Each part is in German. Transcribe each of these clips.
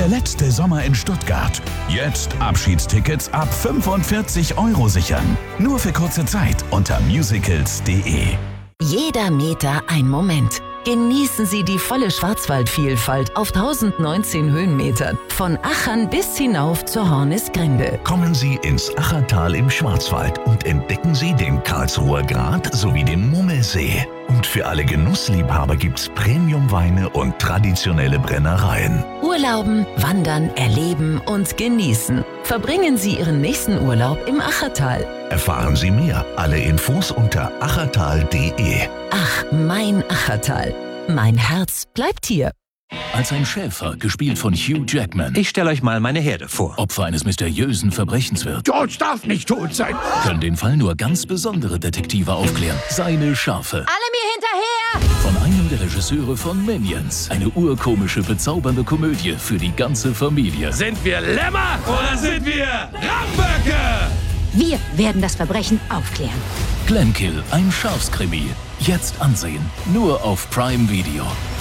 Der letzte Sommer in Stuttgart. Jetzt Abschiedstickets ab 45 € sichern. Nur für kurze Zeit unter musicals.de. Jeder Meter ein Moment. Genießen Sie die volle Schwarzwaldvielfalt auf 1019 Höhenmetern. Von Achern bis hinauf zur Hornisgrinde. Kommen Sie ins Achertal im Schwarzwald und entdecken Sie den Karlsruher Grat sowie den Mummelsee. Und für alle Genussliebhaber gibt's Premiumweine und traditionelle Brennereien. Urlauben, wandern, erleben und genießen. Verbringen Sie Ihren nächsten Urlaub im Achertal. Erfahren Sie mehr. Alle Infos unter achertal.de. Ach, mein Achertal. Mein Herz bleibt hier. Als ein Schäfer, gespielt von Hugh Jackman. Ich stelle euch mal meine Herde vor. Opfer eines mysteriösen Verbrechens wird. George darf nicht tot sein. Können den Fall nur ganz besondere Detektive aufklären. Seine Schafe. Alle mir hinterher! Von einem der Regisseure von Minions. Eine urkomische, bezaubernde Komödie für die ganze Familie. Sind wir Lämmer oder sind wir Ramböcke? Wir werden das Verbrechen aufklären. Glenkill, ein Schafskrimi. Jetzt ansehen. Nur auf Prime Video.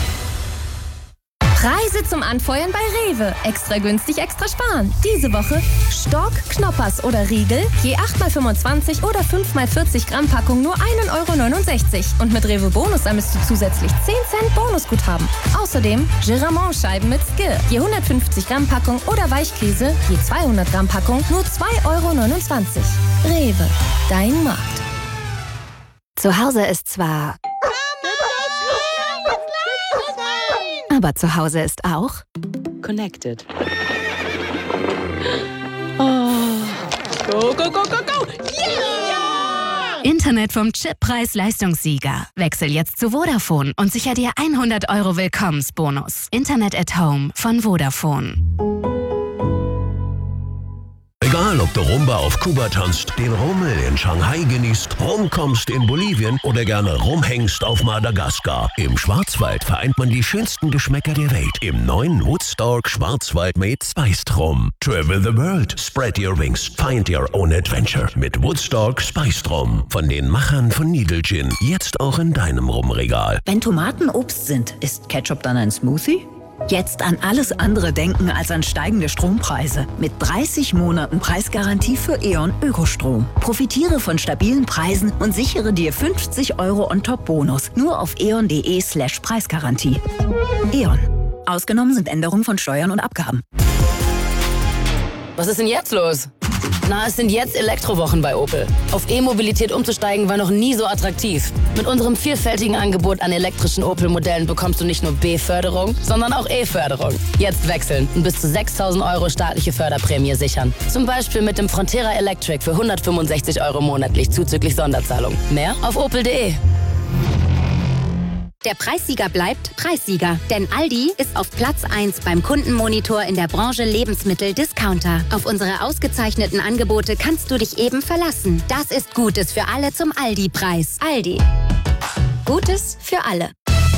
Preise zum Anfeuern bei Rewe. Extra günstig, extra sparen. Diese Woche Stork, Knoppers oder Riegel, je 8x25 oder 5x40 Gramm Packung nur 1,69 €. Und mit Rewe Bonus sammelst du zusätzlich 10 Cent Bonusguthaben. Außerdem Giramont-Scheiben mit Skir, je 150 Gramm Packung oder Weichkäse, je 200 Gramm Packung nur 2,29 €. Rewe, dein Markt. Zu Hause ist zwar... Aber zu Hause ist auch Connected. Oh. Go, go, go, go, go! Yeah! Internet vom Chippreis-Leistungssieger. Wechsel jetzt zu Vodafone und sicher dir 100 € Willkommensbonus. Internet at Home von Vodafone. Egal, ob du Rumba auf Kuba tanzt, den Rummel in Shanghai genießt, rumkommst in Bolivien oder gerne rumhängst auf Madagaskar. Im Schwarzwald vereint man die schönsten Geschmäcker der Welt im neuen Woodstock Schwarzwald Made Spiced Rum. Travel the world, spread your wings, find your own adventure mit Woodstock Spiced Rum. Von den Machern von Needle Gin, jetzt auch in deinem Rumregal. Wenn Tomaten Obst sind, ist Ketchup dann ein Smoothie? Jetzt an alles andere denken als an steigende Strompreise. Mit 30 Monaten Preisgarantie für E.ON Ökostrom. Profitiere von stabilen Preisen und sichere dir 50 € on top Bonus. Nur auf eon.de/Preisgarantie. E.ON. Ausgenommen sind Änderungen von Steuern und Abgaben. Was ist denn jetzt los? Na, es sind jetzt Elektrowochen bei Opel. Auf E-Mobilität umzusteigen war noch nie so attraktiv. Mit unserem vielfältigen Angebot an elektrischen Opel-Modellen bekommst du nicht nur B-Förderung, sondern auch E-Förderung. Jetzt wechseln und bis zu 6.000 € staatliche Förderprämie sichern. Zum Beispiel mit dem Frontera Electric für 165 € monatlich zuzüglich Sonderzahlung. Mehr auf opel.de. Der Preissieger bleibt Preissieger, denn Aldi ist auf Platz 1 beim Kundenmonitor in der Branche Lebensmittel-Discounter. Auf unsere ausgezeichneten Angebote kannst du dich eben verlassen. Das ist Gutes für alle zum Aldi-Preis. Aldi. Gutes für alle.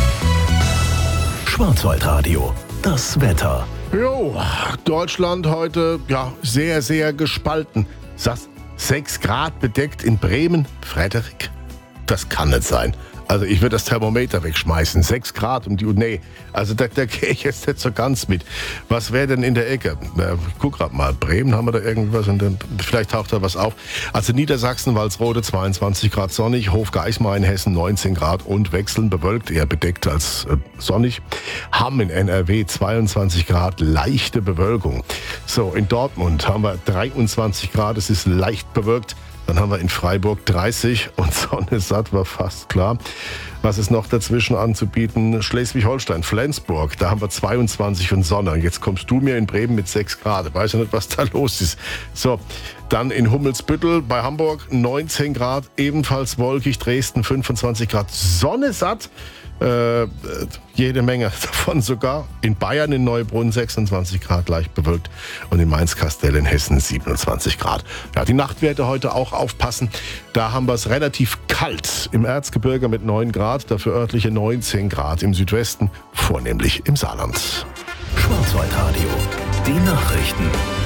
Schwarzwaldradio, das Wetter. Jo, Deutschland heute sehr, sehr gespalten. 6 Grad bedeckt in Bremen. Frederik, das kann nicht sein. Also ich würde das Thermometer wegschmeißen. 6 Grad nee. Also da gehe ich jetzt nicht so ganz mit. Was wäre denn in der Ecke? Ich guck gerade mal. Bremen haben wir da irgendwas und dann vielleicht taucht da was auf. Also Niedersachsen, Walsrode 22 Grad sonnig, Hofgeismar in Hessen 19 Grad und wechselnd bewölkt, eher bedeckt als sonnig. Hamm in NRW 22 Grad, leichte Bewölkung. So, in Dortmund haben wir 23 Grad, es ist leicht bewölkt. Dann haben wir in Freiburg 30 und Sonne satt war fast klar. Was ist noch dazwischen anzubieten? Schleswig-Holstein, Flensburg, da haben wir 22 und Sonne. Und jetzt kommst du mir in Bremen mit 6 Grad. Ich weiß ja nicht, was da los ist. So, dann in Hummelsbüttel bei Hamburg 19 Grad, ebenfalls wolkig. Dresden 25 Grad, Sonne satt. Jede Menge davon sogar. In Bayern in Neubrunn 26 Grad, leicht bewölkt. Und in Mainz-Kastell in Hessen 27 Grad. Ja, die Nachtwerte heute auch aufpassen. Da haben wir es relativ kalt. Im Erzgebirge mit 9 Grad, dafür örtliche 19 Grad. Im Südwesten, vornehmlich im Saarland. Schwarzwaldradio, die Nachrichten.